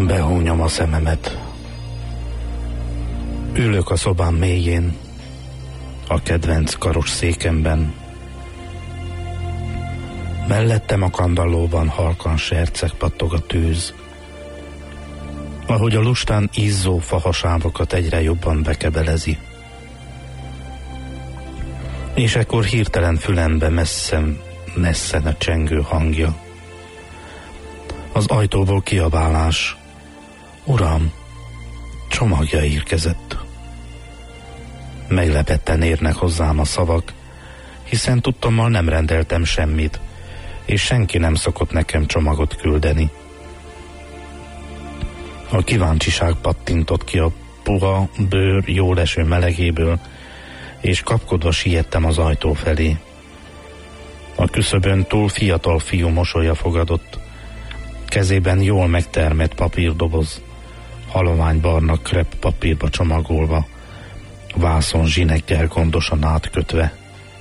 Behúnyom a szememet. Ülök a szobám mélyén, a kedvenc karos székemben. Mellettem a kandallóban halkan serceg pattog a tűz, ahogy a lustán izzó fahasávokat egyre jobban bekebelezi. És ekkor hirtelen fülembe messzen a csengő hangja. Az ajtóból kiabálás: Uram, csomagja érkezett. Meglepetten érnek hozzám a szavak, hiszen tudtommal nem rendeltem semmit, és senki nem szokott nekem csomagot küldeni. A kíváncsiság pattintott ki a puha bőr jól eső melegéből, és kapkodva siettem az ajtó felé. A küszöbön túl fiatal fiú mosolya fogadott, kezében jól megtermett papírdoboz, haloványbarna krepp papírba csomagolva, vászon zsinekkel gondosan átkötve.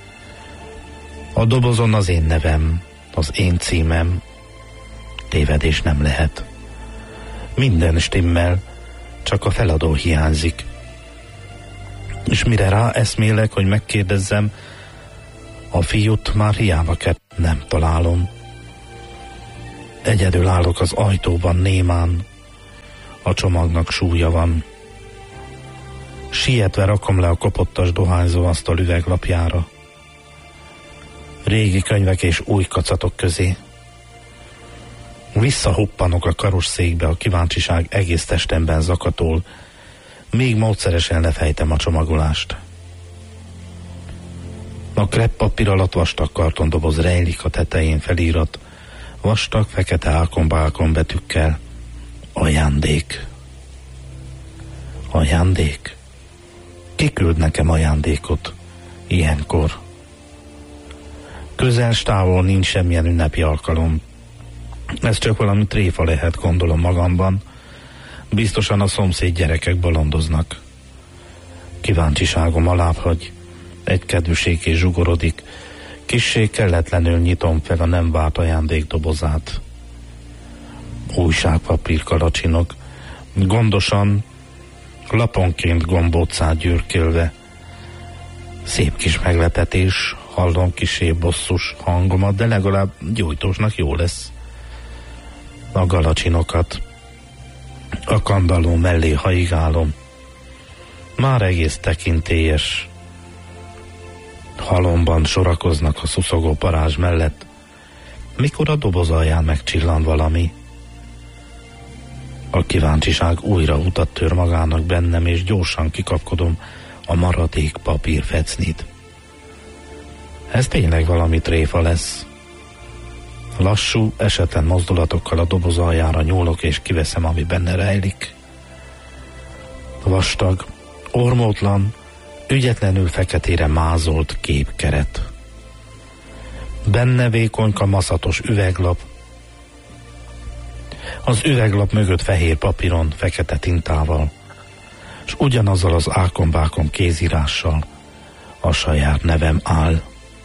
A dobozon az én nevem, az én címem, tévedés nem lehet. Minden stimmel, csak a feladó hiányzik. És mire rá eszmélek, hogy megkérdezzem, a fiút már hiába kell, nem találom. Egyedül állok az ajtóban némán, a csomagnak súlya van. Sietve rakom le a kopottas dohányzó asztal üveglapjára. Régi könyvek és új kacatok közé. Visszahuppanok a karosszékbe, a kíváncsiság egész testemben zakatol, még módszeresen lefejtem a csomagolást. A kreppapír alatt vastag kartondoboz rejlik, a tetején felírat vastag fekete ákon-bákon betűkkel: ajándék. Ajándék? Ki küld nekem ajándékot ilyenkor? Közel s távol nincs semmilyen ünnepi alkalom. Ez csak valami tréfa lehet, gondolom magamban. Biztosan a szomszéd gyerekek bolondoznak. Kíváncsiságom alábbhagy, egy kedvűségé zsugorodik, kissé kelletlenül nyitom fel a nem várt ajándék dobozát. Újságpapír kalacsinok, gondosan, laponként gombócát gyűrkölve. Szép kis meglepetés, hallom kissé bosszus hangomat, de legalább gyújtósnak jó lesz. A galacsinokat a kandalló mellé haigálom. Már egész tekintélyes halomban sorakoznak a szuszogó parázs mellett, mikor a doboz alján megcsillan valami. A kíváncsiság újra utat tör magának bennem, és gyorsan kikapkodom a maradék papírfecnit. Ez tényleg valami tréfa lesz. Lassú, esetlen mozdulatokkal a doboz aljára nyúlok, és kiveszem, ami benne rejlik. Vastag, ormótlan, ügyetlenül feketére mázolt képkeret. Benne vékonyka maszatos üveglap. Az üveglap mögött fehér papíron, fekete tintával, és ugyanazzal az ákon-bákon kézírással a saját nevem áll.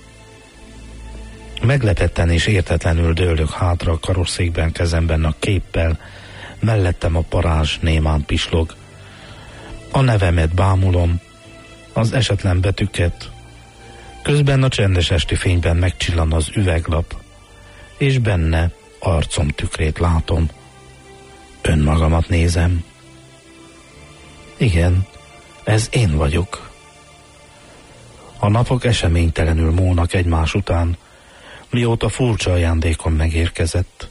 Meglepetten és értetlenül dőlök hátra a karosszékben, kezemben a képpel, mellettem a parázs némán pislog. A nevemet bámulom, az esetlen betűket, közben a csendes esti fényben megcsillan az üveglap, és benne arcom tükrét látom. Önmagamat nézem. Igen, ez én vagyok. A napok eseménytelenül múlnak egymás után, mióta furcsa ajándékom megérkezett.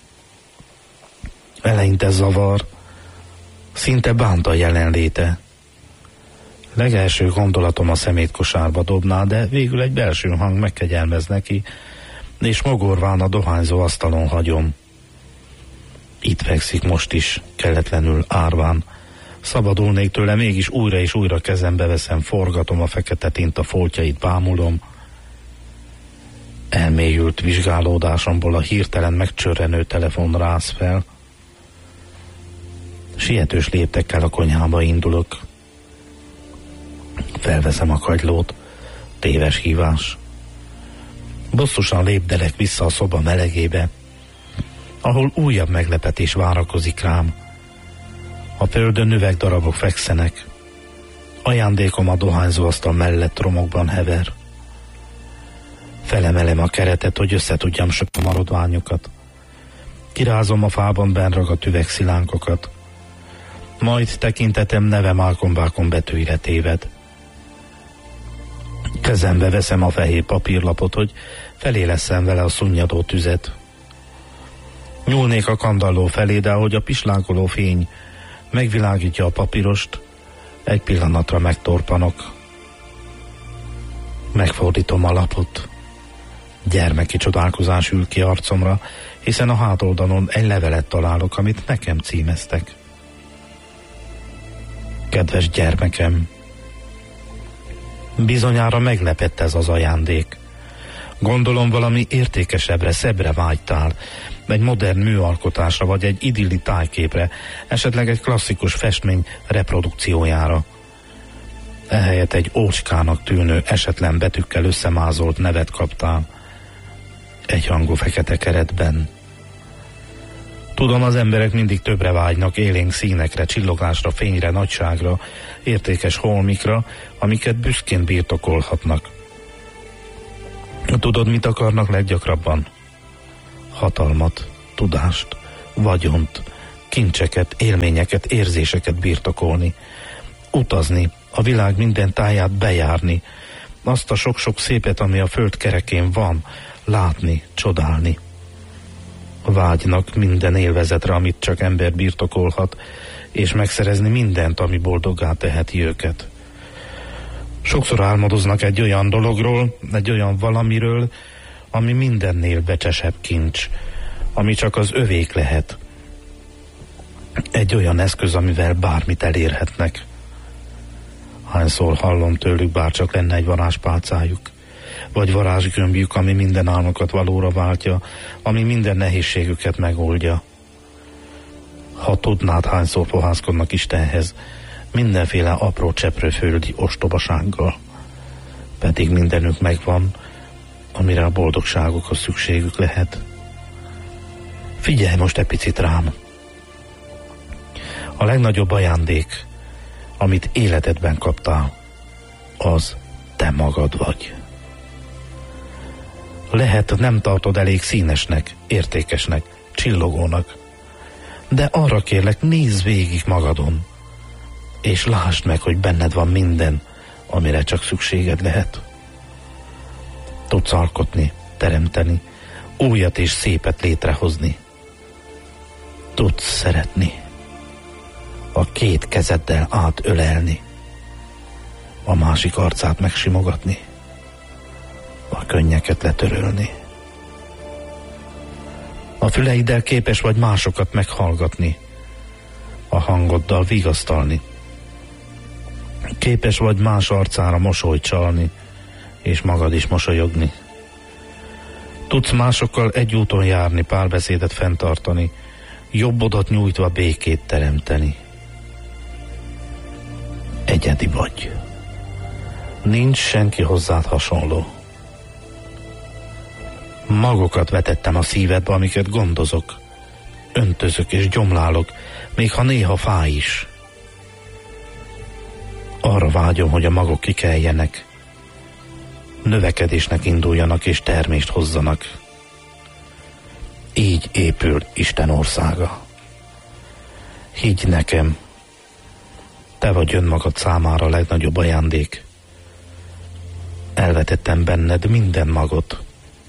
Eleinte zavar, szinte bánt a jelenléte. Legelső gondolatom a szemétkosárba dobná, de végül egy belső hang megkegyelmez neki, és mogorván a dohányzó asztalon hagyom. Itt fekszik most is, kelletlenül árván. Szabadulnék tőle, mégis újra és újra kezembe veszem, forgatom a fekete tinta foltjait, bámulom. Elmélyült vizsgálódásomból a hirtelen megcsörrenő telefon rász fel. Sietős léptekkel a konyhába indulok. Felveszem a kagylót. Téves hívás. Bosszusan lépdelek vissza a szoba melegébe, ahol újabb meglepetés várakozik rám. A földön üvegdarabok fekszenek. Ajándékom a dohányzó asztal mellett romokban hever. Felemelem a keretet, hogy összetudjam söpni a maradványokat. Kirázom a fában benragadt üvegszilánkokat. Majd tekintetem nevem álkombákon betűire téved. Kezembe veszem a fehér papírlapot, hogy feléleszem vele a szunnyadó tüzet. Nyúlnék a kandalló felé, de ahogy a pislákoló fény megvilágítja a papírost, egy pillanatra megtorpanok. Megfordítom a lapot. Gyermeki csodálkozás ül ki arcomra, hiszen a hátoldalon egy levelet találok, amit nekem címeztek. Kedves gyermekem, bizonyára meglepett ez az ajándék. Gondolom valami értékesebbre, szebbre vágytál, egy modern műalkotásra, vagy egy idilli tájképre, esetleg egy klasszikus festmény reprodukciójára. Ehelyett egy ócskának tűnő, esetlen betűkkel összemázolt nevet kaptál. Egyhangú fekete keretben. Tudom, az emberek mindig többre vágynak, élénk színekre, csillogásra, fényre, nagyságra, értékes holmikra, amiket büszkén birtokolhatnak. Tudod, mit akarnak leggyakrabban? Hatalmat, tudást, vagyont, kincseket, élményeket, érzéseket birtokolni. Utazni, a világ minden táját bejárni, azt a sok-sok szépet, ami a föld kerekén van, látni, csodálni. Vágynak minden élvezetre, amit csak ember birtokolhat, és megszerezni mindent, ami boldoggá teheti őket. Sokszor álmodoznak egy olyan dologról, egy olyan valamiről, ami mindennél becsesebb kincs, ami csak az övék lehet. Egy olyan eszköz, amivel bármit elérhetnek. Hányszor hallom tőlük, bárcsak lenne egy varázspálcájuk, vagy varázsgömbjük, ami minden álmokat valóra váltja, ami minden nehézségüket megoldja. Ha tudnád, hányszor fohászkodnak Istenhez, mindenféle apró cseprőföldi ostobasággal. Pedig mindenük megvan, amire a boldogságukhoz szükségük lehet. Figyelj most egy picit rám. A legnagyobb ajándék, amit életedben kaptál, az te magad vagy. Lehet, nem tartod elég színesnek, értékesnek, csillogónak, de arra kérlek, nézz végig magadon, és lásd meg, hogy benned van minden, amire csak szükséged lehet. Tudsz alkotni, teremteni, újat és szépet létrehozni. Tudsz szeretni, a két kezeddel átölelni, a másik arcát megsimogatni, a könnyeket letörölni. A füleiddel képes vagy másokat meghallgatni, a hangoddal vigasztalni. Képes vagy más arcára mosolyt csalni, és magad is mosolyogni. Tudsz másokkal egy úton járni, párbeszédet fenntartani, jobbodat nyújtva békét teremteni. Egyedi vagy. Nincs senki hozzád hasonló. Magokat vetettem a szívedbe, amiket gondozok, öntözök és gyomlálok, még ha néha fáj is. Arra vágyom, hogy a magok kikeljenek, növekedésnek induljanak és termést hozzanak. Így épül Isten országa. Higgy nekem, te vagy önmagad számára a legnagyobb ajándék. Elvetettem benned minden magot.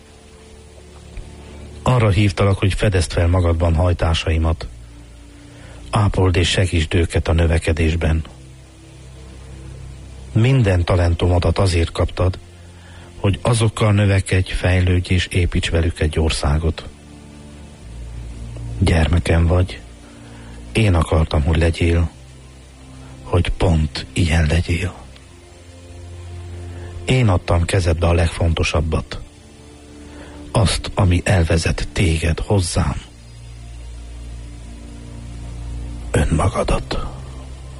Arra hívtalak, hogy fedezd fel magadban hajtásaimat. Ápold és segítsd őket a növekedésben. Minden talentumodat azért kaptad, hogy azokkal növekedj, fejlődj és építs velük egy országot. Gyermekem vagy, én akartam, hogy legyél, hogy pont ilyen legyél. Én adtam kezedbe a legfontosabbat, azt, ami elvezet téged hozzám, önmagadat.